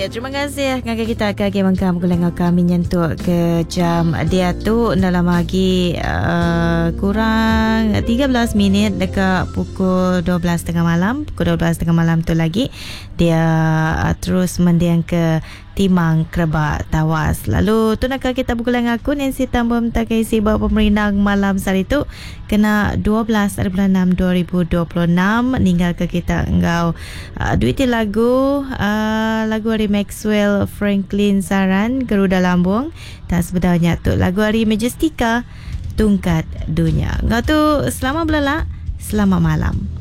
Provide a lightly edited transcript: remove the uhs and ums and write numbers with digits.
terima kasih. Ngaka kita akan kemangkam kulangau kami nyentuh ke jam dia tu dalam lagi kurang 13 minit dekat pukul 12.30 malam. Pukul 12.30 malam tu lagi dia terus mendiang ke Timang Kerebak tawas. Lalu tu nak kita bukulan aku Nancy tambah mentakai sibuk pemerintah malam hari tu kena 12/6/2026 ninggal ke kita engkau duit lagu lagu hari Maxwell Franklin Saran Garuda Lambung dan sebenarnya tu lagu hari Majestika Tungkat Dunia. Engkau tu selamat belala, selamat malam.